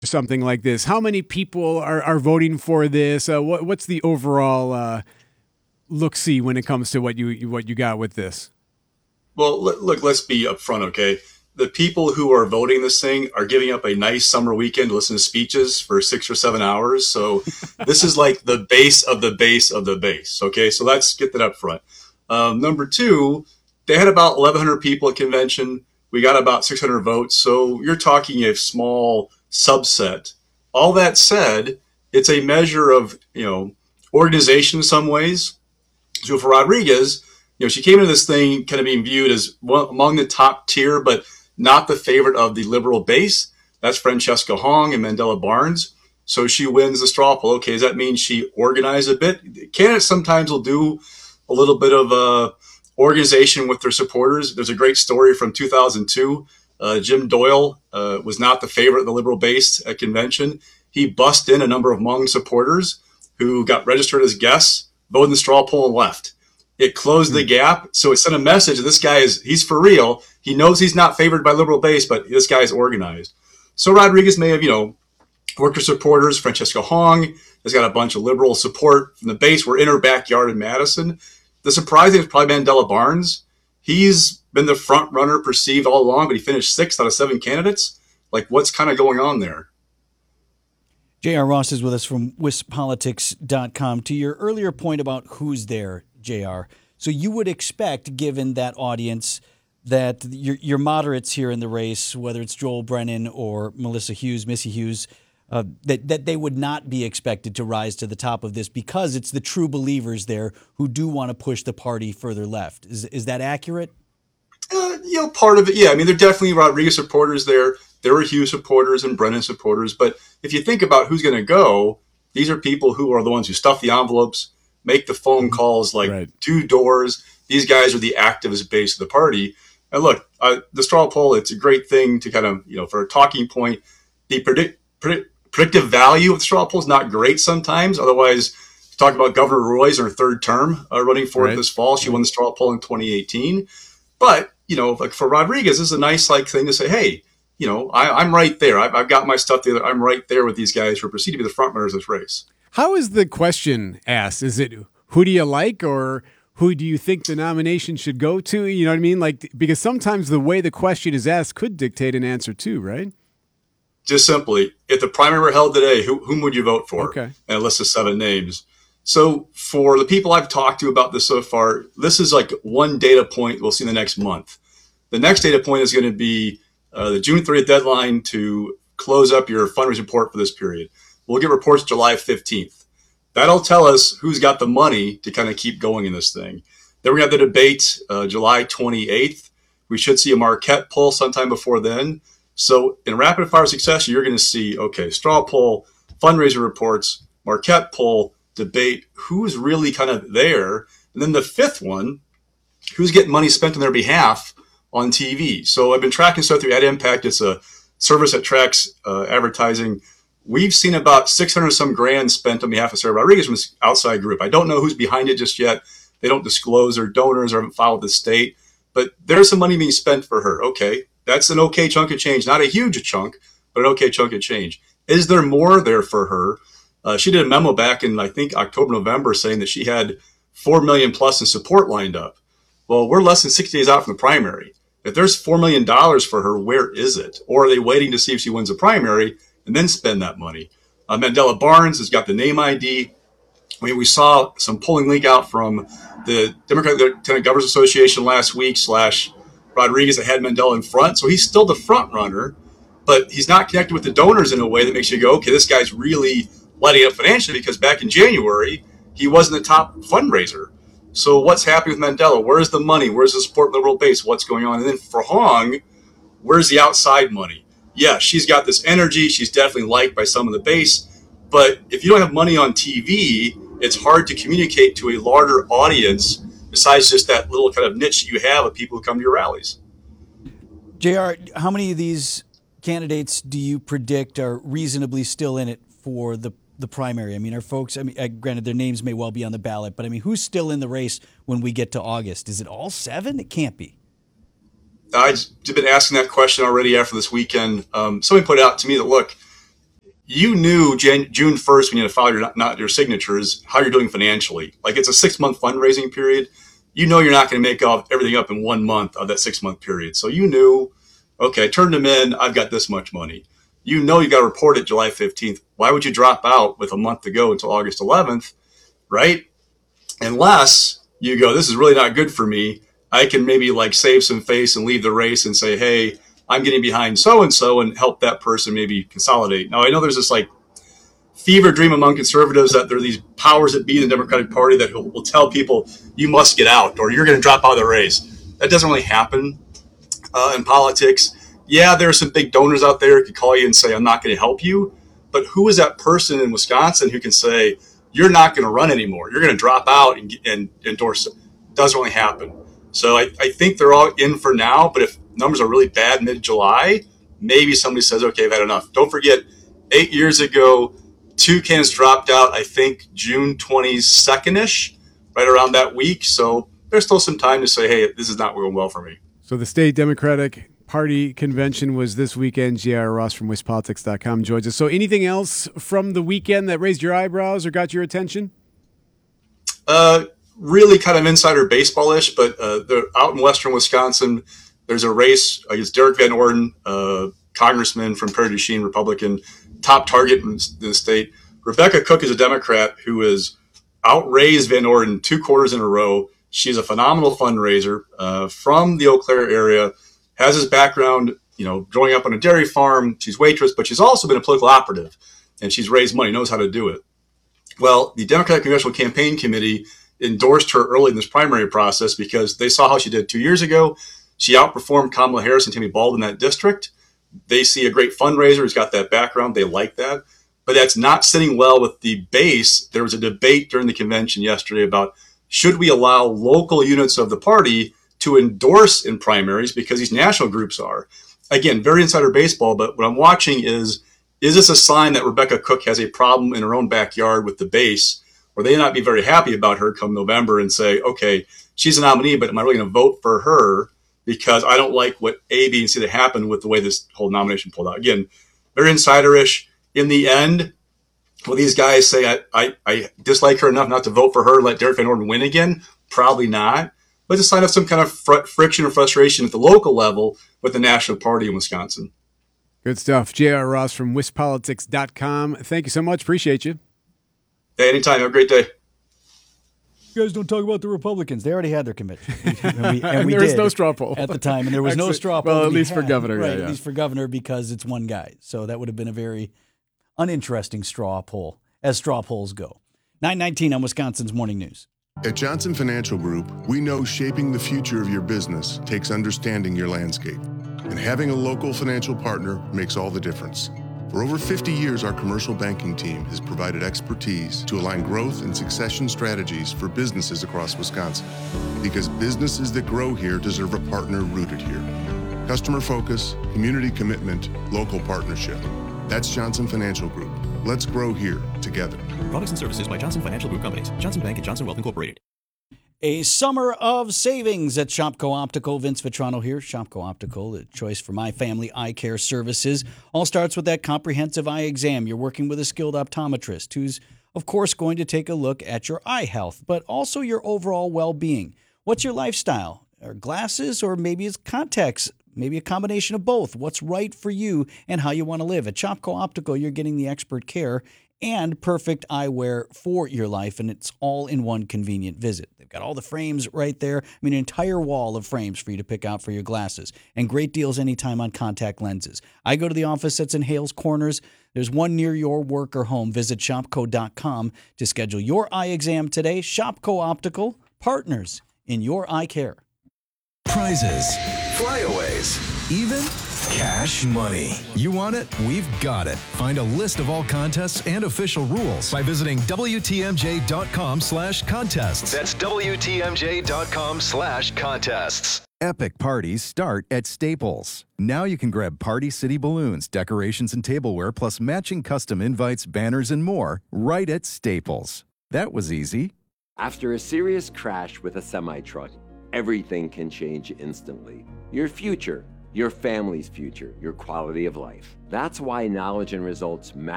something like this. How many people are voting for this? What's the overall look-see when it comes to what you got with this? Well, look, let's be upfront, okay? The people who are voting this thing are giving up a nice summer weekend to listen to speeches for 6 or 7 hours. So this is like the base of the base of the base, okay? So let's get that up front. Number two, they had about 1,100 people at convention. We got about 600 votes. So you're talking a small subset. All that said, it's a measure of, organization in some ways. So for Rodriguez, she came into this thing kind of being viewed as one among the top tier, but not the favorite of the liberal base. That's Francesca Hong and Mandela Barnes. So she wins the straw poll. Okay, does that mean she organized a bit? Candidates sometimes will do a little bit of organization with their supporters. There's a great story from 2002. Jim Doyle was not the favorite of the liberal base at convention. He bussed in a number of Hmong supporters who got registered as guests, voted in the straw poll, and left. It closed the gap, so it sent a message that this guy he's for real. He knows he's not favored by liberal base, but this guy's organized. So Rodriguez may have, worked with supporters. Francesca Hong has got a bunch of liberal support from the base. We're in her backyard in Madison. The surprising is probably Mandela Barnes. He's been the front runner perceived all along, but he finished 6th out of 7 candidates. Like, what's kind of going on there? J.R. Ross is with us from WisPolitics.com. To your earlier point about who's there, J.R., so you would expect, given that audience, that your moderates here in the race, whether it's Joel Brennan or Melissa Hughes, Missy Hughes, that they would not be expected to rise to the top of this because it's the true believers there who do want to push the party further left. Is that accurate? Part of it, yeah. I mean, there are definitely Rodriguez supporters there. There are Hughes supporters and Brennan supporters. But if you think about who's going to go, these are people who are the ones who stuff the envelopes, make the phone calls like two doors. These guys are the activist base of the party. And look, the straw poll, it's a great thing to kind of, for a talking point. The predictive value of the straw poll is not great sometimes. Otherwise, talk about Governor Roy's her third term running for it this fall. She won the straw poll in 2018. But, like for Rodriguez, this is a nice thing to say, hey, I'm right there. I've got my stuff together. I'm right there with these guys who are proceeding to be the front runners of this race. How is the question asked? Is it who do you like or who do you think the nomination should go to? You know what I mean? Because sometimes the way the question is asked could dictate an answer too, right? Just simply, if the primary were held today, whom would you vote for? Okay. And a list of 7 names. So for the people I've talked to about this so far, this is like one data point we'll see in the next month. The next data point is going to be the June 30th deadline to close up your fundraising report for this period. We'll get reports July 15th. That'll tell us who's got the money to kind of keep going in this thing. Then we have the debate July 28th. We should see a Marquette poll sometime before then. So in rapid fire success, you're going to see, straw poll, fundraiser reports, Marquette poll, debate, who's really kind of there. And then the 5th one, who's getting money spent on their behalf on TV. So I've been tracking stuff through Ad Impact. It's a service that tracks advertising. We've seen about 600 some grand spent on behalf of Sarah Rodriguez from this outside group. I don't know who's behind it just yet. They don't disclose their donors or haven't filed with the state, but there's some money being spent for her. Okay. That's an okay chunk of change, not a huge chunk, but an okay chunk of change. Is there more there for her? She did a memo back in, I think, October, November saying that she had $4 million plus in support lined up. Well, we're less than 60 days out from the primary. If there's $4 million for her, where is it? Or are they waiting to see if she wins the primary and then spend that money? Mandela Barnes has got the name ID. I mean, we saw some polling leak out from the Democratic Lieutenant Governors Association last week / Rodriguez that had Mandela in front. So he's still the front runner, but he's not connected with the donors in a way that makes you go, okay, this guy's really lighting up financially, because back in January, he wasn't the top fundraiser. So what's happening with Mandela? Where's the money? Where's the support liberal base? What's going on? And then for Hong, where's the outside money? Yeah, she's got this energy. She's definitely liked by some of the base. But if you don't have money on TV, it's hard to communicate to a larger audience besides just that little kind of niche you have of people who come to your rallies. JR, how many of these candidates do you predict are reasonably still in it for the primary? I mean, are folks, granted, their names may well be on the ballot, but I mean, who's still in the race when we get to August? Is it all 7? It can't be. I've been asking that question already after this weekend. Somebody put out to me that, look, you knew June 1st when you had to file your signatures, how you're doing financially. Like it's a 6-month fundraising period. You know you're not going to make everything up in 1 month of that 6-month period. So you knew, okay, I turned them in, I've got this much money. You know you got to report it July 15th. Why would you drop out with a month to go until August 11th, right? Unless you go, this is really not good for me. I can maybe like save some face and leave the race and say, hey, I'm getting behind so-and-so and help that person maybe consolidate. Now, I know there's this like fever dream among conservatives that there are these powers that be in the Democratic Party that will tell people you must get out or you're going to drop out of the race. That doesn't really happen in politics. Yeah, there are some big donors out there who could call you and say, I'm not going to help you. But who is that person in Wisconsin who can say, you're not going to run anymore? You're going to drop out and endorse it. Doesn't really happen. So I think they're all in for now. But if numbers are really bad mid-July, maybe somebody says, okay, I've had enough. Don't forget, 8 years ago, 2 candidates dropped out, I think, June 22nd-ish, right around that week. So there's still some time to say, hey, this is not going well for me. So the state Democratic Party convention was this weekend. J.R. Ross from WisPolitics.com joins us. So anything else from the weekend that raised your eyebrows or got your attention? Really kind of insider baseball-ish, but they're out in western Wisconsin. There's a race against Derek Van Orden, congressman from Prairie du Chien, Republican, top target in the state. Rebecca Cook is a Democrat who has outraised Van Orden 2 quarters in a row. She's a phenomenal fundraiser from the Eau Claire area, has his background, growing up on a dairy farm. She's waitress, but she's also been a political operative, and she's raised money, knows how to do it. Well, the Democratic Congressional Campaign Committee endorsed her early in this primary process because they saw how she did 2 years ago. She outperformed Kamala Harris and Tammy Baldwin in that district. They see a great fundraiser who's got that background. They like that. But that's not sitting well with the base. There was a debate during the convention yesterday about should we allow local units of the party to endorse in primaries because these national groups are. Again, very insider baseball, but what I'm watching is this a sign that Rebecca Cook has a problem in her own backyard with the base, or they not be very happy about her come November and say, okay, she's a nominee, but am I really going to vote for her because I don't like what A, B, and C that happened with the way this whole nomination pulled out. Again, very insider-ish. In the end, will these guys say, I dislike her enough not to vote for her and let Derek Van Orden win again? Probably not. But it's a sign of some kind of friction or frustration at the local level with the national party in Wisconsin. Good stuff. J.R. Ross from WisPolitics.com. Thank you so much. Appreciate you. Hey, anytime. Have a great day. You guys don't talk about the Republicans. They already had their committee. And there was no straw poll. At the time, and there was no straw poll. Well, at least for governor. Right, yeah. At least for governor because it's one guy. So that would have been a very uninteresting straw poll, as straw polls go. 9:19 on Wisconsin's Morning News. At Johnson Financial Group, we know shaping the future of your business takes understanding your landscape. And having a local financial partner makes all the difference. For over 50 years, our commercial banking team has provided expertise to align growth and succession strategies for businesses across Wisconsin. Because businesses that grow here deserve a partner rooted here. Customer focus, community commitment, local partnership. That's Johnson Financial Group. Let's grow here together. Products and services by Johnson Financial Group Companies. Johnson Bank and Johnson Wealth Incorporated. A summer of savings at Shopko Optical. Vince Vitrano here. Shopko Optical, the choice for my family eye care services. All starts with that comprehensive eye exam. You're working with a skilled optometrist who's, of course, going to take a look at your eye health, but also your overall well-being. What's your lifestyle? Are glasses or maybe it's contacts? Maybe a combination of both. What's right for you and how you want to live. At Shopko Optical, you're getting the expert care and perfect eyewear for your life, and it's all in one convenient visit. They've got all the frames right there. I mean, an entire wall of frames for you to pick out for your glasses, and great deals anytime on contact lenses. I go to the office that's in Hales Corners. There's one near your work or home. Visit shopco.com to schedule your eye exam today. Shopko Optical, partners in your eye care. Prizes, flyaways, even cash money. You want it? We've got it. Find a list of all contests and official rules by visiting WTMJ.com/contests. That's WTMJ.com/contests. Epic parties start at Staples. Now you can grab Party City balloons, decorations, and tableware, plus matching custom invites, banners, and more right at Staples. That was easy. After a serious crash with a semi-truck, everything can change instantly. Your future, your family's future, your quality of life. That's why knowledge and results matter.